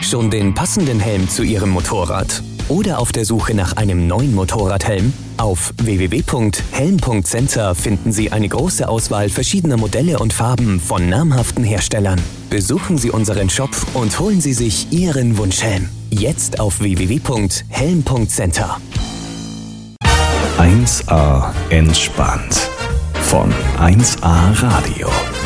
Schon den passenden Helm zu Ihrem Motorrad? Oder auf der Suche nach einem neuen Motorradhelm? Auf www.helm.center finden Sie eine große Auswahl verschiedener Modelle und Farben von namhaften Herstellern. Besuchen Sie unseren Shop und holen Sie sich Ihren Wunschhelm. Jetzt auf www.helm.center. 1A entspannt von 1A Radio.